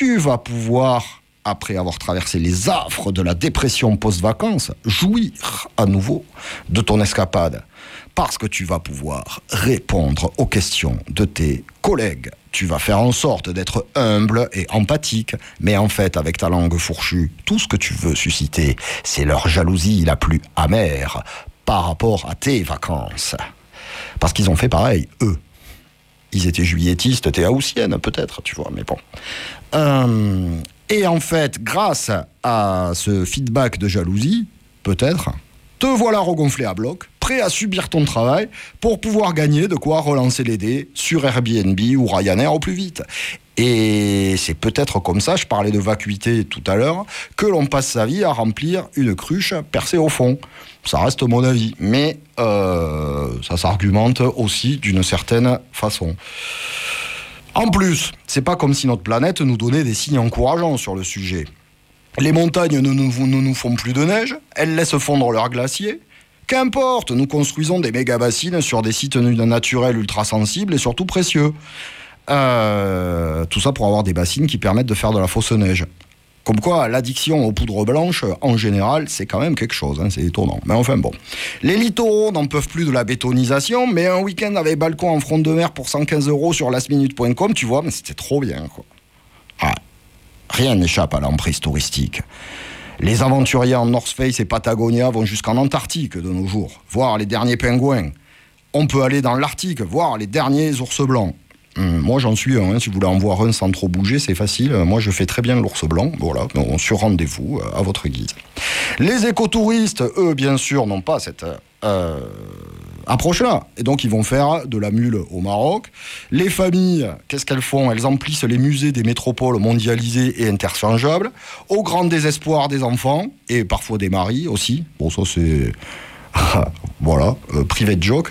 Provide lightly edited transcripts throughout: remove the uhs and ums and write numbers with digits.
tu vas pouvoir, après avoir traversé les affres de la dépression post-vacances, jouir à nouveau de ton escapade. Parce que tu vas pouvoir répondre aux questions de tes collègues. Tu vas faire en sorte d'être humble et empathique, mais en fait, avec ta langue fourchue, tout ce que tu veux susciter, c'est leur jalousie la plus amère par rapport à tes vacances. Parce qu'ils ont fait pareil, eux. Ils étaient juilletistes, t'es haussienne, peut-être, tu vois, mais bon. Et en fait, grâce à ce feedback de jalousie, peut-être, te voilà regonflé à bloc, prêt à subir ton travail pour pouvoir gagner de quoi relancer les dés sur Airbnb ou Ryanair au plus vite. Et c'est peut-être comme ça, je parlais de vacuité tout à l'heure, que l'on passe sa vie à remplir une cruche percée au fond. Ça reste mon avis, mais ça s'argumente aussi d'une certaine façon. En plus, c'est pas comme si notre planète nous donnait des signes encourageants sur le sujet. Les montagnes ne nous font plus de neige, elles laissent fondre leurs glaciers. Qu'importe, nous construisons des méga-bassines sur des sites naturels ultra sensibles et surtout précieux. Tout ça pour avoir des bassines qui permettent de faire de la fausse neige. Comme quoi, l'addiction aux poudres blanches, en général, c'est quand même quelque chose, hein, c'est étonnant. Mais enfin bon. Les littoraux n'en peuvent plus de la bétonisation, mais un week-end avec balcon en front de mer pour 115 € sur lastminute.com, tu vois, mais c'était trop bien, quoi. Ah, rien n'échappe à l'emprise touristique. Les aventuriers en North Face et Patagonia vont jusqu'en Antarctique de nos jours, voir les derniers pingouins. On peut aller dans l'Arctique, voir les derniers ours blancs. Moi j'en suis un, hein. Si vous voulez en voir un sans trop bouger, c'est facile. Moi je fais très bien l'ours blanc, voilà, sur rendez-vous, à votre guise. Les écotouristes, eux, bien sûr, n'ont pas cette approche-là. Et donc ils vont faire de la mule au Maroc. Les familles, qu'est-ce qu'elles font? Elles emplissent les musées des métropoles mondialisées et interchangeables, au grand désespoir des enfants, et parfois des maris aussi. Bon, ça c'est... voilà, private joke.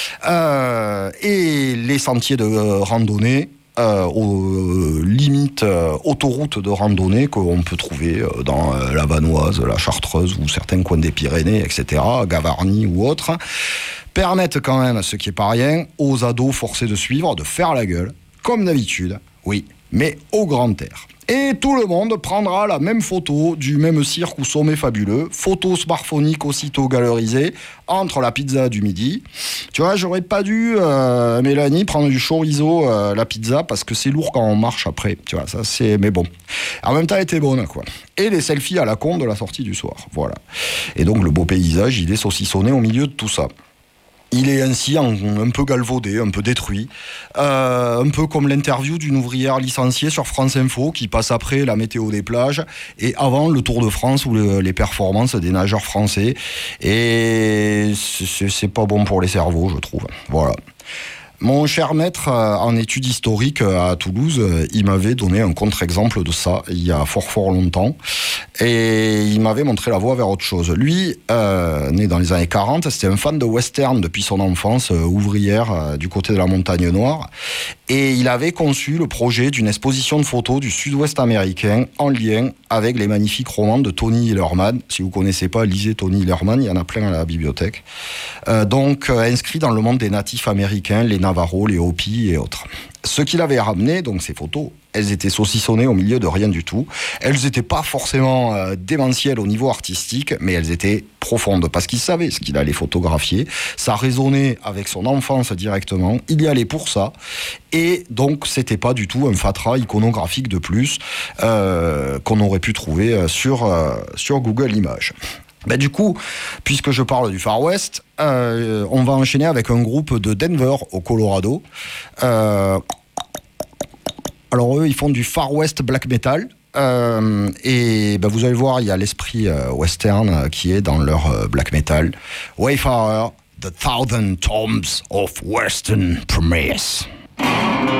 Et les sentiers de randonnée, aux limites autoroutes de randonnée qu'on peut trouver dans la Vanoise, la Chartreuse ou certains coins des Pyrénées, etc., Gavarnie ou autres, permettent quand même, ce qui n'est pas rien, aux ados forcés de suivre, de faire la gueule, comme d'habitude, oui, mais au grand air. Et tout le monde prendra la même photo du même cirque ou sommet fabuleux, photo smartphonique aussitôt galerisée, entre la pizza du midi. Tu vois, j'aurais pas dû, Mélanie, prendre du chorizo, la pizza, parce que c'est lourd quand on marche après. Tu vois, ça c'est... Mais bon. En même temps, elle était bonne, quoi. Et les selfies à la con de la sortie du soir. Voilà. Et donc, le beau paysage, il est saucissonné au milieu de tout ça. Il est ainsi un peu galvaudé, un peu détruit, un peu comme l'interview d'une ouvrière licenciée sur France Info qui passe après la météo des plages et avant le Tour de France ou les performances des nageurs français. Et c'est pas bon pour les cerveaux, je trouve. Voilà. Mon cher maître en études historiques à Toulouse, il m'avait donné un contre-exemple de ça il y a fort longtemps et il m'avait montré la voie vers autre chose. Lui, né dans les années 40, c'était un fan de western depuis son enfance, ouvrière du côté de la Montagne Noire, et il avait conçu le projet d'une exposition de photos du sud-ouest américain en lien avec les magnifiques romans de Tony Hillerman. Si vous ne connaissez pas, lisez Tony Hillerman, il y en a plein à la bibliothèque. Donc inscrit dans le monde des natifs américains, les Navarros, les Hopis et autres. Ce qu'il avait ramené, donc ces photos, elles étaient saucissonnées au milieu de rien du tout. Elles n'étaient pas forcément démentielles au niveau artistique, mais elles étaient profondes, parce qu'il savait ce qu'il allait photographier. Ça résonnait avec son enfance directement. Il y allait pour ça. Et donc, c'était pas du tout un fatras iconographique de plus qu'on aurait pu trouver sur Google Images. Ben du coup, puisque je parle du Far West, on va enchaîner avec un groupe de Denver, au Colorado. Alors eux, ils font du Far West Black Metal. Et ben, vous allez voir, il y a l'esprit western qui est dans leur black metal. Wayfarer, The Thousand Tombs of Western Promise.